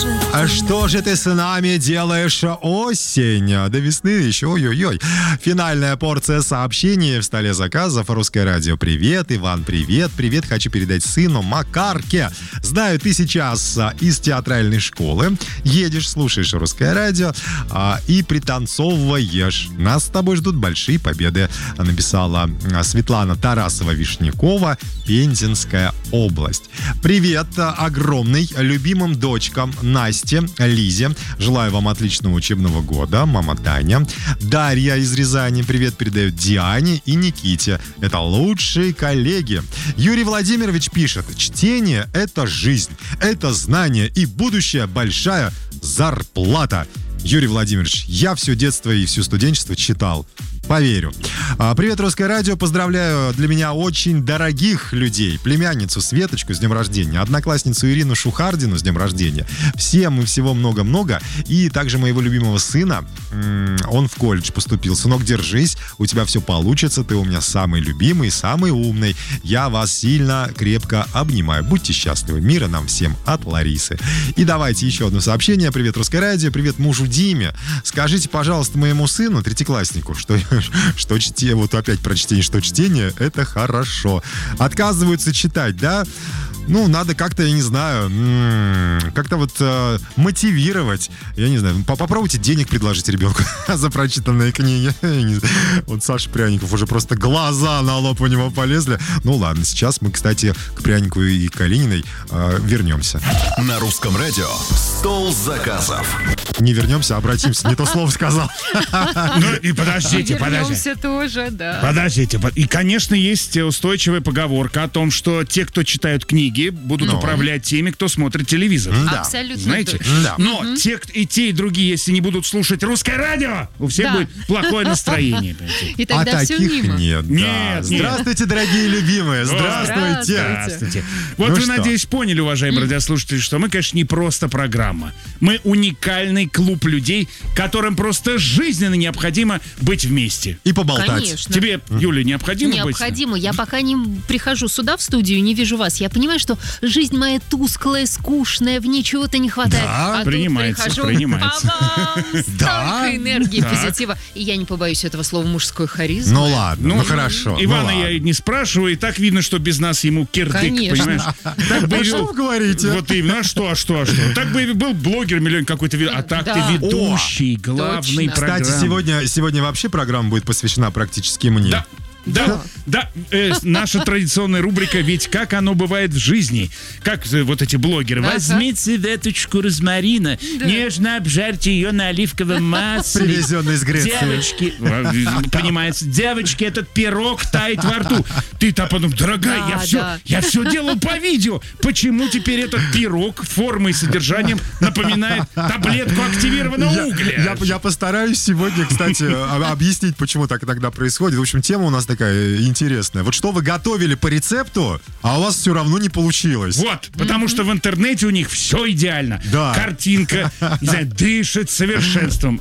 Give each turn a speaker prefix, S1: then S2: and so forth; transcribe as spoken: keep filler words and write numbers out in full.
S1: А что же ты с нами делаешь, осень? До весны еще, ой-ой-ой. Финальная порция сообщений в столе заказов. Русское радио, привет. Иван, привет. Привет хочу передать сыну Макарке. Знаю, ты сейчас из театральной школы едешь, слушаешь Русское радио а, и пританцовываешь. Нас с тобой ждут большие победы, написала Светлана Тарасова-Вишнякова, Пензенская область. Привет огромный любимым дочкам Насте, Лизе. Желаю вам отличного учебного года. Мама Таня. Дарья из Рязани привет передает Диане и Никите. Это лучшие коллеги. Юрий Владимирович пишет: чтение — это жизнь, это знание и будущая большая зарплата. Юрий Владимирович, я все детство и всю студенчество читал. Поверю. Привет, Русское радио. Поздравляю для меня очень дорогих людей. Племянницу Светочку с днем рождения, одноклассницу Ирину Шухардину с днем рождения. Всем и всего много-много. И также моего любимого сына. Он в колледж поступил. Сынок, держись. У тебя все получится. Ты у меня самый любимый, самый умный. Я вас сильно, крепко обнимаю. Будьте счастливы. Мира нам всем от Ларисы. И давайте еще одно сообщение. Привет, Русское радио. Привет мужу Диме. Скажите, пожалуйста, моему сыну, третьекласснику, что что чтение, вот опять про чтение, что чтение — это хорошо. Отказываются читать, да? Ну, надо как-то, я не знаю, м-м, как-то вот э, мотивировать. Я не знаю, попробуйте денег предложить ребенку за прочитанные книги. Вот Саша Пряников уже просто глаза на лоб у него полезли. Ну ладно, сейчас мы, кстати, к Прянику и Калининой э, вернемся.
S2: На Русском радио стол заказов.
S1: Не вернемся, обратимся. Не то слово сказал.
S3: Ну и подождите, подождите.
S4: Вернемся тоже, да.
S3: Подождите. И, конечно, есть устойчивая поговорка о том, что те, кто читают книги, будут
S1: Но.
S3: управлять теми, кто смотрит телевизор.
S1: Да.
S4: Абсолютно.
S3: Знаете?
S1: Да.
S3: Но mm-hmm. те, и те, и другие, если не будут слушать Русское радио, у всех
S4: Да.
S3: будет плохое настроение.
S4: И тогда
S1: а
S4: все
S1: таких
S4: мимо.
S1: нет, да.
S3: Нет, нет.
S1: Здравствуйте, дорогие любимые. Здравствуйте.
S3: Здравствуйте. Вот
S1: Ну
S3: вы,
S1: что?
S3: надеюсь, поняли, уважаемые радиослушатели, что мы, конечно, не просто программа. Мы уникальный клуб людей, которым просто жизненно необходимо быть вместе.
S1: И поболтать.
S4: Конечно.
S3: Тебе, Юля, необходимо,
S4: Необходимо. Я пока не прихожу сюда в студию, не вижу вас. Я понимаю, что жизнь моя тусклая, скучная, в ней чего-то не хватает.
S1: Да,
S4: а
S3: принимается,
S4: тут прихожу,
S3: принимается.
S4: па-бам,
S1: Да.
S4: столько энергии,
S3: Так.
S4: позитива. И я не побоюсь этого слова мужской харизмы.
S1: Ну ладно, ну, хорошо.
S3: Ивана
S1: ну,
S3: я
S1: ладно.
S3: и не спрашиваю, и так видно, что без нас ему кирдык,
S4: Конечно.
S3: понимаешь? Так бы
S1: А
S3: и
S1: что
S3: вел-
S1: вы говорите?
S3: Вот именно, а что, а что, а что? Так бы и был блогер миллион какой-то, вид- а так
S4: Да.
S3: ты ведущий, главный
S4: Точно.
S3: программ.
S1: Кстати, сегодня, сегодня вообще программа будет посвящена практически мне.
S3: Да. Да, да, э, наша традиционная рубрика «Ведь как оно бывает в жизни». Как э, вот эти блогеры.
S4: Ага.
S3: Возьмите веточку розмарина, нежно обжарьте ее на оливковом масле.
S1: Привезенный из Греции.
S3: Девочки, э, понимаете, девочки, этот пирог тает во рту. Ты-то потом, дорогая,
S4: Да,
S3: я все,
S4: да.
S3: я все делал по видео. Почему теперь этот пирог формой и содержанием напоминает таблетку активированного
S1: Я,
S3: угля?
S1: я- я постараюсь сегодня, кстати, об- объяснить, почему так иногда происходит. В общем, тема у нас такая интересная. Вот что вы готовили по рецепту, а у вас все равно не получилось.
S3: Вот, потому что в интернете у них все идеально.
S1: Да.
S3: Картинка, не знаю, дышит совершенством.